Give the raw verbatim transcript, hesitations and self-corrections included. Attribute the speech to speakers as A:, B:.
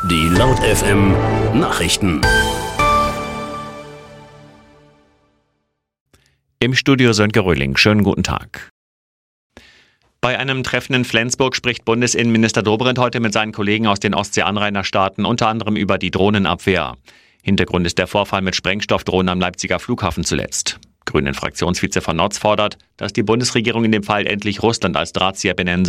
A: Die Laut F M Nachrichten.
B: Im Studio Sönke Röhling. Schönen guten Tag. Bei einem Treffen in Flensburg spricht Bundesinnenminister Dobrindt heute mit seinen Kollegen aus den Ostsee-Anrainerstaaten unter anderem über die Drohnenabwehr. Hintergrund ist der Vorfall mit Sprengstoffdrohnen am Leipziger Flughafen zuletzt. Grünen-Fraktionsvize von Notz fordert, dass die Bundesregierung in dem Fall endlich Russland als Drahtzieher benennen soll.